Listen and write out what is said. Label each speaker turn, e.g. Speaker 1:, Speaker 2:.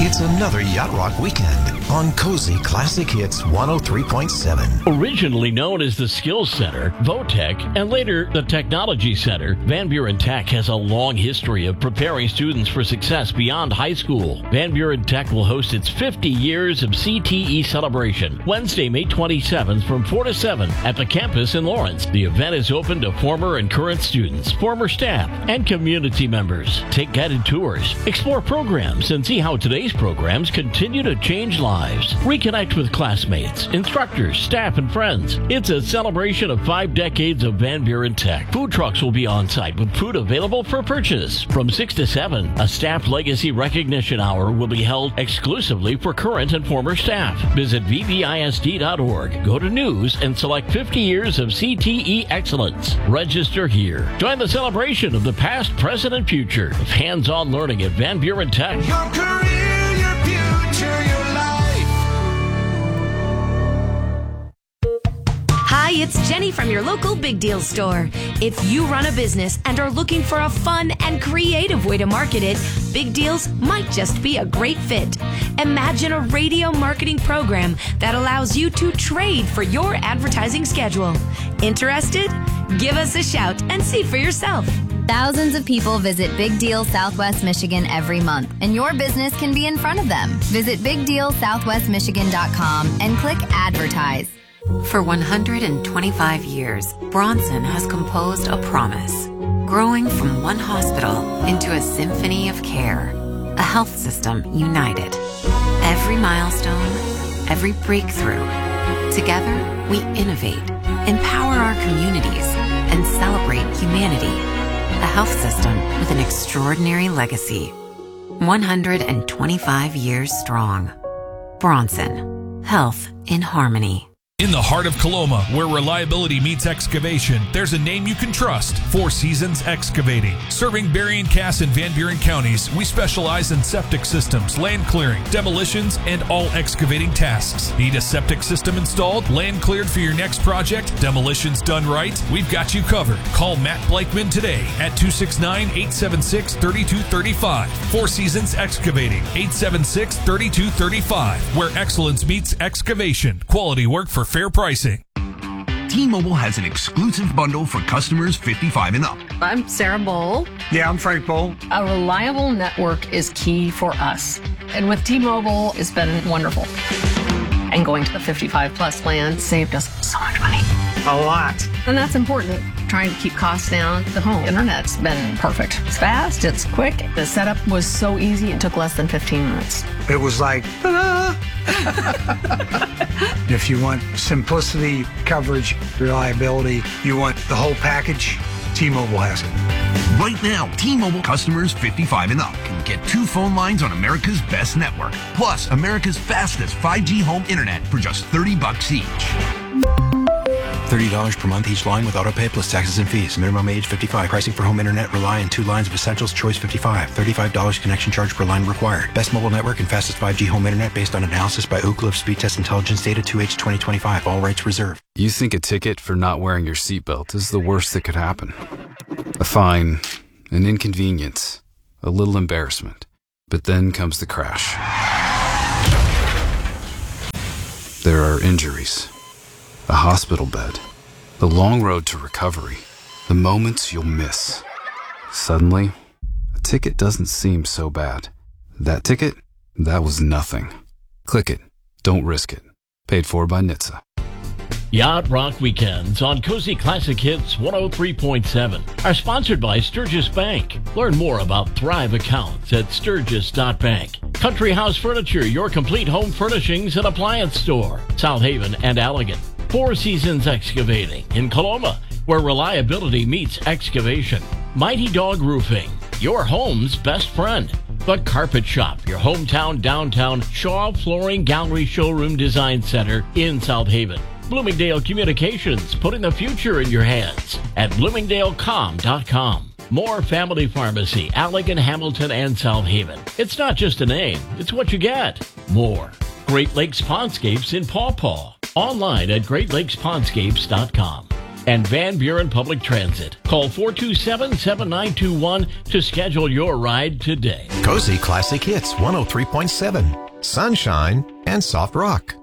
Speaker 1: It's another Yacht Rock weekend on Cozy Classic Hits 103.7.
Speaker 2: Originally known as the Skills Center, Votech, and later the Technology Center, Van Buren Tech has a long history of preparing students for success beyond high school. Van Buren Tech will host its 50 years of CTE celebration Wednesday, May 27th from 4 to 7 at the campus in Lawrence. The event is open to former and current students, former staff, and community members. Take guided tours, explore programs, and see how today's programs continue to change lives. Reconnect with classmates, instructors, staff, and friends. It's a celebration of 5 decades of Van Buren Tech. Food trucks will be on site with food available for purchase. From 6 to 7, a staff legacy recognition hour will be held exclusively for current and former staff. Visit vbisd.org, go to news, and select 50 years of CTE excellence. Register here. Join the celebration of the past, present, and future of hands-on learning at Van Buren Tech.
Speaker 3: Your career, your future, your life.
Speaker 4: Hi, it's Jenny from your local Big Deal store. If you run a business and are looking for a fun and creative way to market it, Big Deals might just be a great fit. Imagine a radio marketing program that allows you to trade for your advertising schedule. Interested? Give us a shout and see for yourself.
Speaker 5: Thousands of people visit Big Deal Southwest Michigan every month, and your business can be in front of them. Visit BigDealSouthwestMichigan.com and click Advertise.
Speaker 6: For 125 years, Bronson has composed a promise, growing from one hospital into a symphony of care, a health system united. Every milestone, every breakthrough. Together, we innovate, empower our communities, and celebrate humanity. A health system with an extraordinary legacy. 125 years strong. Bronson. Health in harmony.
Speaker 7: In the heart of Coloma, where reliability meets excavation, there's a name you can trust: Four Seasons Excavating. Serving Berrien, Cass, and Van Buren counties, we specialize in septic systems, land clearing, demolitions, and all excavating tasks. Need a septic system installed, land cleared for your next project, demolitions done right? We've got you covered. Call Matt Blakeman today at 269-876-3235. Four Seasons Excavating, 876-3235, where excellence meets excavation. Quality work for fair pricing.
Speaker 8: T-Mobile has an exclusive bundle for customers 55 and up.
Speaker 9: I'm Sarah Bowl.
Speaker 10: Yeah, I'm Frank Bowl.
Speaker 9: A reliable network is key for us. And with T-Mobile, it's been wonderful. And going to the 55 plus plan saved us so much money.
Speaker 10: A lot.
Speaker 9: And that's important. Trying to keep costs down. The home internet's been perfect. It's fast, it's quick. The setup was so easy, it took less than 15 minutes.
Speaker 10: It was like, ta-da! If you want simplicity, coverage, reliability, you want the whole package, T-Mobile has it.
Speaker 8: Right now, T-Mobile customers 55 and up can get 2 phone lines on America's best network, plus America's fastest 5G home internet for just $30 each.
Speaker 11: $30 per month each line with autopay plus taxes and fees. Minimum age 55. Pricing for home internet rely on 2 lines of Essentials Choice 55. $35 connection charge per line required. Best mobile network and fastest 5G home internet based on analysis by Ookla of Speed Test Intelligence data 2H 2025. All rights reserved.
Speaker 12: You think a ticket for not wearing your seatbelt is the worst that could happen. A fine, an inconvenience, a little embarrassment. But then comes the crash. There are injuries. A hospital bed, the long road to recovery, the moments you'll miss. Suddenly, a ticket doesn't seem so bad. That ticket? That was nothing. Click it. Don't risk it. Paid for by NHTSA.
Speaker 2: Yacht Rock Weekends on Cozy Classic Hits 103.7 are sponsored by Sturgis Bank. Learn more about Thrive accounts at sturgis.bank. Country House Furniture, your complete home furnishings and appliance store. South Haven and Allegan. Four Seasons Excavating in Coloma, where reliability meets excavation. Mighty Dog Roofing, your home's best friend. The Carpet Shop, your hometown downtown Shaw Flooring Gallery Showroom Design Center in South Haven. Bloomingdale Communications, putting the future in your hands at bloomingdalecom.com. More Family Pharmacy, Allegan, Hamilton, and South Haven. It's not just a name, it's what you get. More. Great Lakes Pondscapes in Paw Paw. Online at GreatLakesPondscapes.com. and Van Buren Public Transit. Call 427-7921 to schedule your ride today.
Speaker 1: Cozy Classic Hits 103.7. Sunshine and soft rock.